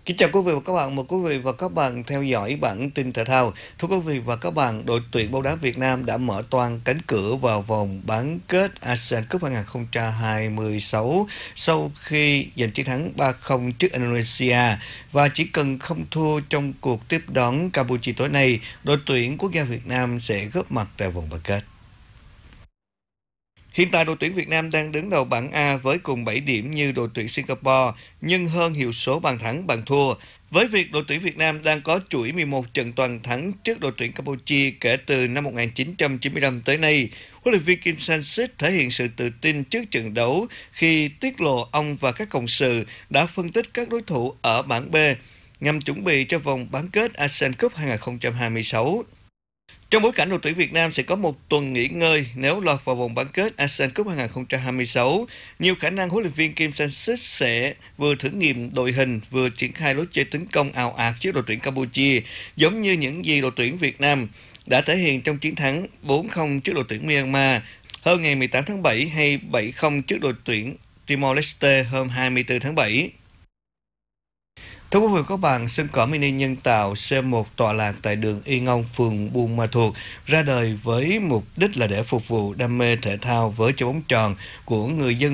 Kính chào quý vị và các bạn, mời quý vị và các bạn theo dõi bản tin thể thao. Thưa quý vị và các bạn, đội tuyển bóng đá Việt Nam đã mở toang cánh cửa vào vòng bán kết ASEAN Cup 2026 sau khi giành chiến thắng 3-0 trước Indonesia và chỉ cần không thua trong cuộc tiếp đón Campuchia tối nay, đội tuyển quốc gia Việt Nam sẽ góp mặt tại vòng bán kết. Hiện tại đội tuyển Việt Nam đang đứng đầu bảng A với cùng 7 điểm như đội tuyển Singapore, nhưng hơn hiệu số bàn thắng bàn thua. Với việc đội tuyển Việt Nam đang có chuỗi 11 trận toàn thắng trước đội tuyển Campuchia kể từ năm 1995 tới nay, huấn luyện viên Kim Sang-sik thể hiện sự tự tin trước trận đấu khi tiết lộ ông và các cộng sự đã phân tích các đối thủ ở bảng B nhằm chuẩn bị cho vòng bán kết ASEAN Cup 2026. Trong bối cảnh đội tuyển Việt Nam sẽ có một tuần nghỉ ngơi nếu lọt vào vòng bán kết ASEAN Cup 2026, nhiều khả năng huấn luyện viên Kim Sang-sik sẽ vừa thử nghiệm đội hình vừa triển khai lối chơi tấn công ào ạt trước đội tuyển Campuchia, giống như những gì đội tuyển Việt Nam đã thể hiện trong chiến thắng 4-0 trước đội tuyển Myanmar hôm ngày 18 tháng 7 hay 7-0 trước đội tuyển Timor-Leste hôm 24 tháng 7. Thưa quý vị và các bạn, sân cỏ mini nhân tạo C1 tọa lạc tại đường Yên Ông, phường Buôn Ma Thuột ra đời với mục đích là để phục vụ đam mê thể thao với trái bóng tròn của người dân